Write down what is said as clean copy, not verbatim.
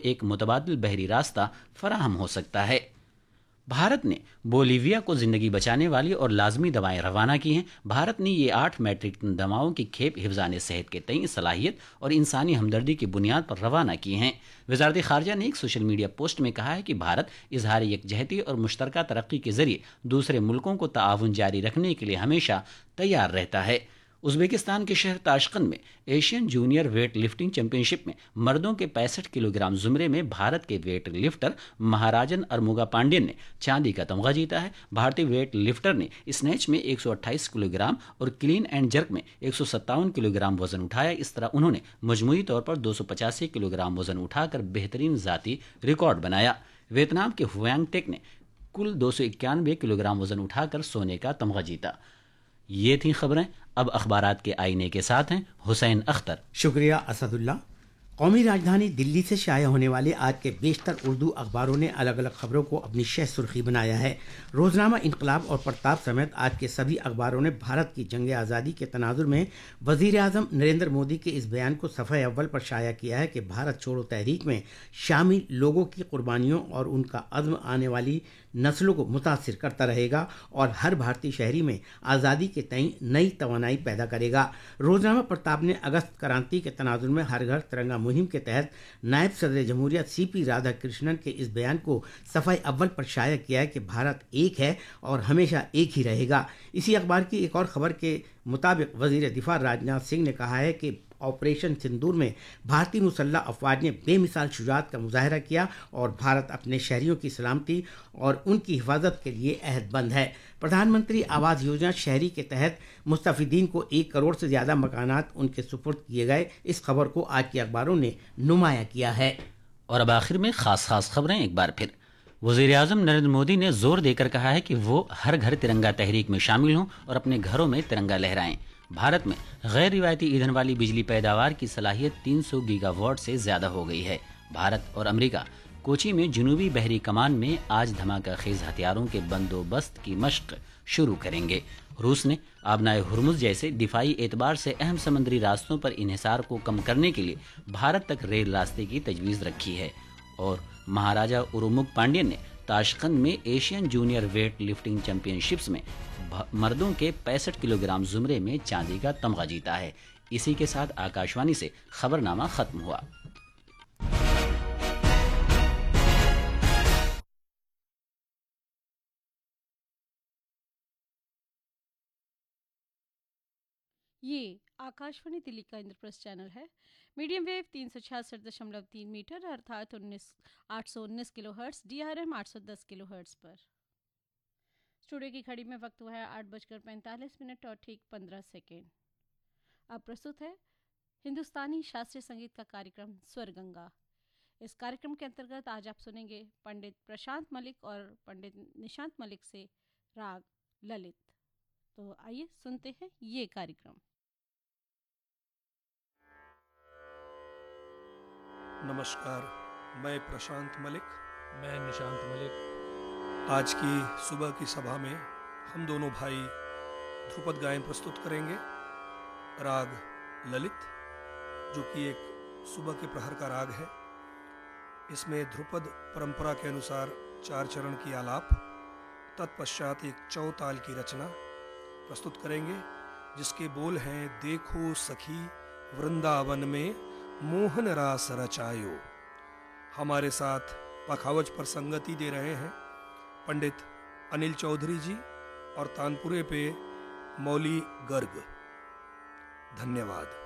एक मुतबादिल बहरी रास्ता फराहम हो सकता है। भारत ने बोलीविया को जिंदगी बचाने वाली और लाजमी दवाएं रवाना की हैं। भारत ने ये 8 मैट्रिक टन दवाओं की खेप हिफ्ज़ान सेहत के तई सलाहियत और इंसानी हमदर्दी की बुनियाद पर रवाना की हैं। वजारत खारजा ने एक सोशल मीडिया पोस्ट में कहा है कि भारत इजहार यकजहती और मुश्तरका तरक्की के जरिए दूसरे मुल्कों को ताआवुन जारी रखने के लिए हमेशा तैयार रहता है। उज़्बेकिस्तान के शहर ताशकंद में Asian junior weight lifting championship में मर्दों के 65 किलोग्राम जुमरे में भारत के वेट लिफ्टर महाराजन अरमुगा पांड्यन ने चांदी का तमगा जीता है। भारतीय वेट लिफ्टर ने स्नैच में 128 किलोग्राम और क्लीन एंड जर्क में 157 किलोग्राम वजन उठाया। इस तरह उन्होंने मजमूई तौर पर 285 किलोग्राम वजन उठाकर बेहतरीन जाती रिकॉर्ड बनाया। वियतनाम के हुआंग टेक ने कुल 291 किलोग्राम वजन उठाकर सोने का तमगा जीता। ये थी खबरें। अब अखबारात के आईने के साथ हैं हुसैन अख्तर। शुक्रिया असदुल्ला। कौमी राजधानी दिल्ली से शाया होने वाले आज के बेशतर उर्दू अखबारों ने अलग अलग खबरों को अपनी शह सुर्खी बनाया है। रोजनामा इनकलाब और प्रताप समेत आज के सभी अखबारों ने भारत की जंग आज़ादी के तनाजुर में वज़ीर आज़म नरेंद्र मोदी के इस बयान को सफ़े अव्वल पर शाया किया है कि भारत छोड़ो तहरीक में शामिल लोगों की कुर्बानियों और उनका अज़्म आने वाली नस्लों को मुतासिर करता रहेगा और हर भारतीय शहरी में आज़ादी के तई नई तवानाई पैदा करेगा। रोजनामा प्रताप ने अगस्त क्रांति के तनाजुर में हर घर तिरंगा मुहिम के तहत नायब सदर जमहूरिया CP राधाकृष्णन के इस बयान को सफ़ाई अव्वल पर शाया किया है कि भारत एक है और हमेशा एक ही रहेगा। इसी अखबार की एक और खबर के मुताबिक वज़ीर दिफा राजनाथ सिंह ने कहा है कि ऑपरेशन सिंदूर में भारतीय मुसल्लह अफवाज ने बेमिसाल शुजाअत का मुजाहरा किया और भारत अपने शहरियों की सलामती और उनकी हिफाजत के लिए अहदबंद है। प्रधानमंत्री आवास योजना शहरी के तहत मुस्तफीदीन को 1 करोड़ से ज़्यादा मकानात उनके सुपुर्द किए गए। इस खबर को आज के अखबारों ने नुमाया किया है। और अब आखिर में खास खबरें एक बार फिर। वज़ीर आज़म नरेंद्र मोदी ने जोर देकर कहा है कि वो हर घर तिरंगा तहरीक में शामिल हों और अपने घरों में तिरंगा लहराएं। भारत में गैर रिवायती ईंधन वाली बिजली पैदावार की सलाहियत 300 गीगावाट से ज्यादा हो गई है। भारत और अमेरिका कोची में जनूबी बहरी कमान में आज धमाका खेज हथियारों के बंदोबस्त की मशक शुरू करेंगे। रूस ने आबनाए हुर्मुज जैसे दिफाई एतबार से अहम समुद्री रास्तों पर इन्हिसार को कम करने के लिए भारत तक रेल रास्ते की तजवीज़ रखी है। और महाराजा उरुमुग पांड्यन ने ताशकंद में Asian junior weight lifting championships में मर्दों के 65 किलोग्राम जुमरे में चांदी का तमगा जीता है। इसी के साथ आकाशवाणी से खबरनामा खत्म हुआ। ये आकाशवाणी दिल्ली का इंद्रप्रस्थ चैनल है। मीडियम वेव 366.3 मीटर अर्थात 819 किलोहर्ट्ज़, DRM 810 किलोहर्ट्ज़ पर। स्टूडियो की घड़ी में वक्त हुआ है 8:45 और ठीक 15 सेकेंड। अब प्रस्तुत है हिंदुस्तानी शास्त्रीय संगीत का कार्यक्रम स्वर गंगा। इस कार्यक्रम के अंतर्गत आज आप सुनेंगे पंडित प्रशांत मलिक और पंडित निशांत मलिक से राग ललित। तो आइए सुनते हैं ये कार्यक्रम। नमस्कार, मैं प्रशांत मलिक। मैं निशांत मलिक। आज की सुबह की सभा में हम दोनों भाई ध्रुपद गायन प्रस्तुत करेंगे। राग ललित, जो कि एक सुबह के प्रहर का राग है। इसमें ध्रुपद परंपरा के अनुसार 4 चरण की आलाप, तत्पश्चात एक चौताल की रचना प्रस्तुत करेंगे, जिसके बोल हैं: देखो सखी वृंदावन में मोहन रास रचायो। हमारे साथ पखावज पर संगति दे रहे हैं पंडित अनिल चौधरी जी और तानपुरे पे मौली गर्ग। धन्यवाद।